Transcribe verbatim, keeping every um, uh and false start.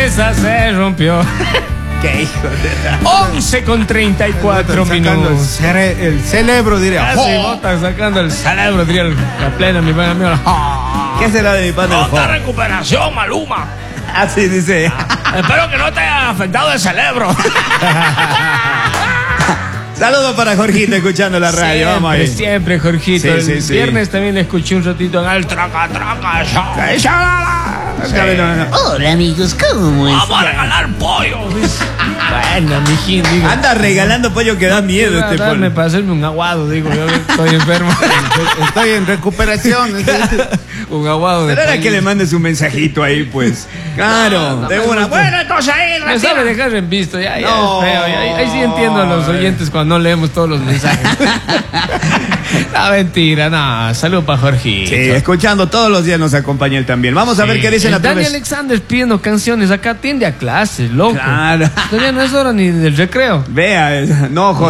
promesa se rompió. Qué hijo de... once con treinta y cuatro minutos. El, cere el cerebro, diría. Casi oh. Botan sacando el cerebro, diría el, la plena, mi padre mío. Oh. ¿Qué será de mi padre? Otra recuperación, Maluma. Así dice. Ah, espero que no te haya afectado el cerebro. Saludos para Jorgito escuchando la radio. Siempre, vamos ahí. Siempre, Jorgito. Sí, el sí, sí. viernes también le escuché un ratito en el traca, traca, show. Sí. Hola amigos, ¿cómo están? Vamos a regalar pollo. Bueno, mijín, digo. Anda regalando pollo que da miedo este pollo. Darme para hacerme un aguado, digo, yo estoy enfermo. Estoy en recuperación. Un aguado de Pero ahora pollo. que le mandes un mensajito ahí, pues. Claro, No, no de me una. gusta. Bueno, entonces ahí, Me sabe dejar en visto, ya, ya No. es feo. Ya, ahí sí entiendo a los oyentes cuando no leemos todos los mensajes. No, mentira, no. Salud para Jorgito. Sí, escuchando todos los días nos acompaña él también. Vamos a ver qué dicen el a Dani través. Alexander pidiendo canciones. Acá atiende a clases, loco. Claro. Todavía no es hora ni del recreo. Vea, no, joder.